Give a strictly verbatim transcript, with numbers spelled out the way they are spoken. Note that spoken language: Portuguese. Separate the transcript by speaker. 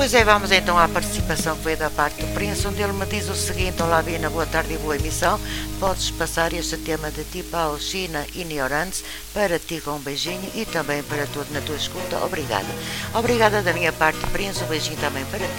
Speaker 1: Pois é, vamos então à participação que veio da parte do Prince, onde ele me diz o seguinte: olá Bina, boa tarde e boa emissão. Podes passar este tema de tipo ao China ignorantes para ti com um beijinho e também para tudo na tua escuta. Obrigada. Obrigada da minha parte, Prince, um beijinho também para ti.